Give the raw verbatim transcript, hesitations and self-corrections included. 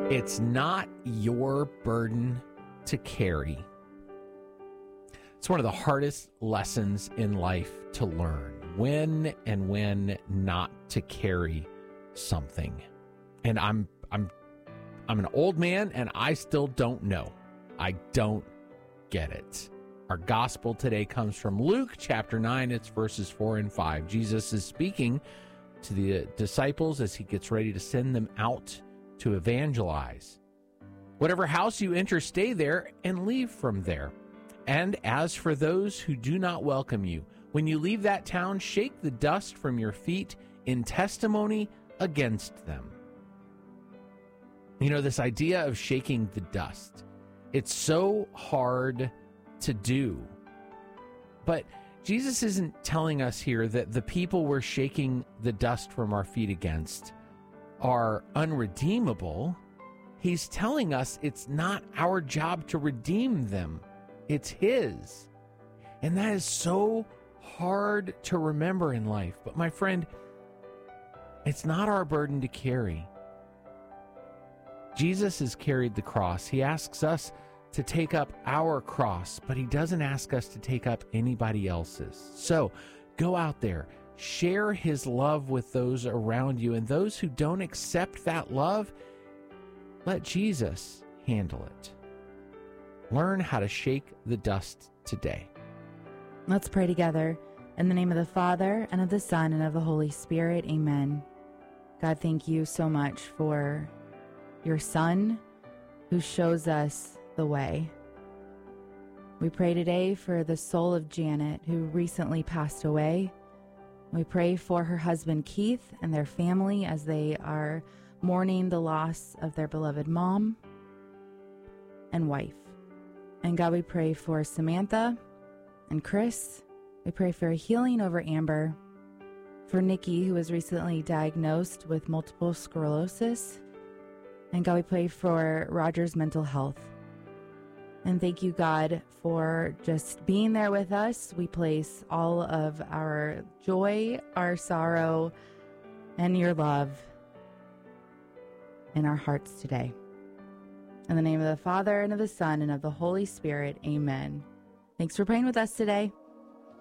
It's not your burden to carry. It's one of the hardest lessons in life to learn, when and when not to carry something. And I'm I'm I'm an old man and I still don't know. I don't get it. Our gospel today comes from Luke chapter nine. It's verses four and five. Jesus is speaking to the disciples as he gets ready to send them out to evangelize. Whatever house you enter, stay there and leave from there. And as for those who do not welcome you, when you leave that town, shake the dust from your feet in testimony against them. You know, this idea of shaking the dust, it's so hard to do. But Jesus isn't telling us here that the people we're shaking the dust from our feet against are unredeemable. He's telling us it's not our job to redeem them. It's his. And that is so hard to remember in life. But my friend, it's not our burden to carry. Jesus has carried the cross. He asks us to take up our cross, but he doesn't ask us to take up anybody else's. So go out there, share his love with those around you, and those who don't accept that love, let Jesus handle it. Learn how to shake the dust today. Let's pray together. In the name of the Father, and of the Son, and of the Holy Spirit, amen. God, thank you so much for your Son who shows us the way. We pray today for the soul of Janet, who recently passed away. We pray for her husband Keith and their family as they are mourning the loss of their beloved mom and wife. And God, we pray for Samantha and Chris. We pray for a healing over Amber, for Nikki, who was recently diagnosed with multiple sclerosis. And God, we pray for Roger's mental health. And thank you, God, for just being there with us. We place all of our joy, our sorrow, and your love in our hearts today. In the name of the Father, and of the Son, and of the Holy Spirit, amen. Thanks for praying with us today.